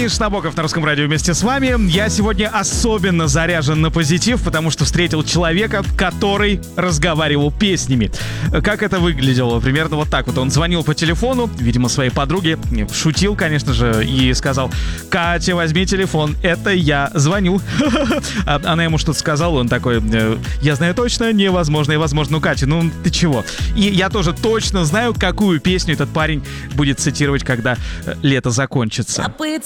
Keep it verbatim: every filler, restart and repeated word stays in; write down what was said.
Денис Шнабоков на Русском радио вместе с вами. Я сегодня особенно заряжен на позитив, потому что встретил человека, который разговаривал песнями. Как это выглядело? Примерно вот так вот. Он звонил по телефону, видимо, своей подруге, шутил, конечно же, и сказал: «Катя, возьми телефон, это я звоню». Она ему что-то сказала, он такой: «Я знаю точно, невозможно, невозможно». Ну, Катя, ну ты чего? И я тоже точно знаю, какую песню этот парень будет цитировать, когда лето закончится.